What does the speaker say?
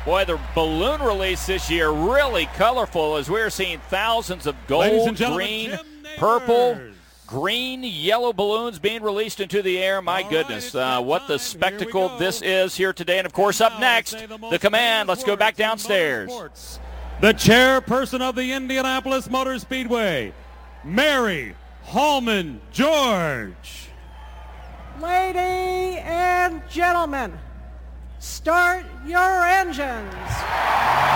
Boy, the balloon release this year really colorful as we're seeing thousands of gold, green, purple, green, yellow balloons being released into the air. My goodness, what the spectacle this is here today. And, of course, up next, the command. Let's go back downstairs. The chairperson of the Indianapolis Motor Speedway, Mary Hallman George. Ladies and gentlemen, start your engines.